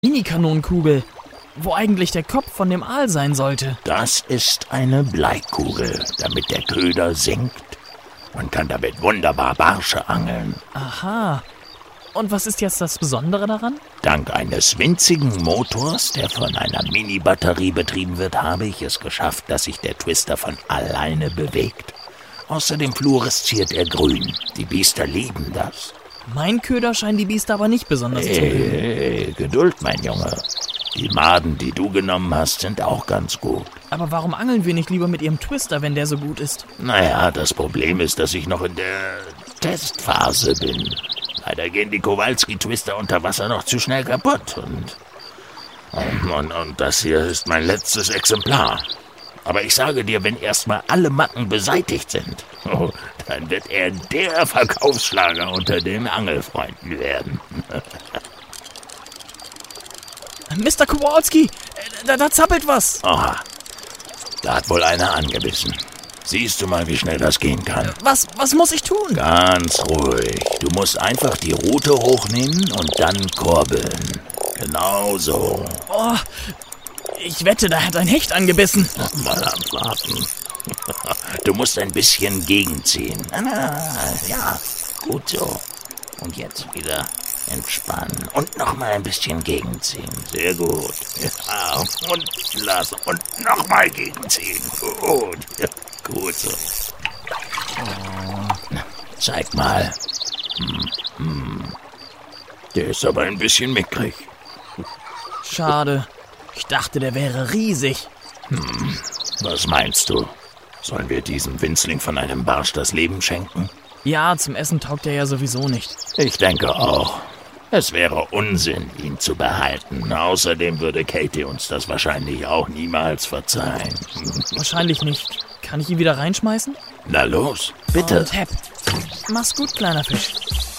Mini-Kanonenkugel, wo eigentlich der Kopf von dem Aal sein sollte. Das ist eine Bleikugel, damit der Köder sinkt. Man kann damit wunderbar Barsche angeln. Aha. Und was ist jetzt das Besondere daran? Dank eines winzigen Motors, der von einer Mini-Batterie betrieben wird, habe ich es geschafft, dass sich der Twister von alleine bewegt. Außerdem fluoresziert er grün. Die Biester lieben das. Mein Köder scheinen die Biester aber nicht besonders zu mögen. Geduld, mein Junge. Die Maden, die du genommen hast, sind auch ganz gut. Aber warum angeln wir nicht lieber mit ihrem Twister, wenn der so gut ist? Naja, das Problem ist, dass ich noch in der Testphase bin. Leider gehen die Kowalski-Twister unter Wasser noch zu schnell kaputt. Und das hier ist mein letztes Exemplar. Aber ich sage dir, wenn erstmal alle Macken beseitigt sind, dann wird er der Verkaufsschlager unter den Angelfreunden werden. Mr. Kowalski, da zappelt was. Aha, da hat wohl einer angebissen. Siehst du mal, wie schnell das gehen kann? Was muss ich tun? Ganz ruhig. Du musst einfach die Rute hochnehmen und dann kurbeln. Genau so. Oh, ich wette, da hat ein Hecht angebissen. Mal abwarten. Du musst ein bisschen gegenziehen. Ja, gut so. Und jetzt wieder entspannen. Und nochmal ein bisschen gegenziehen. Sehr gut. Ja, und lassen. Und nochmal gegenziehen. Gut. Ja, gut so. Zeig mal. Der ist aber ein bisschen mickrig. Schade. Ich dachte, der wäre riesig. Was meinst du? Sollen wir diesem Winzling von einem Barsch das Leben schenken? Ja, zum Essen taugt er ja sowieso nicht. Ich denke auch. Es wäre Unsinn, ihn zu behalten. Außerdem würde Katie uns das wahrscheinlich auch niemals verzeihen. Wahrscheinlich nicht. Kann ich ihn wieder reinschmeißen? Na los, bitte. Und hepp. Mach's gut, kleiner Fisch.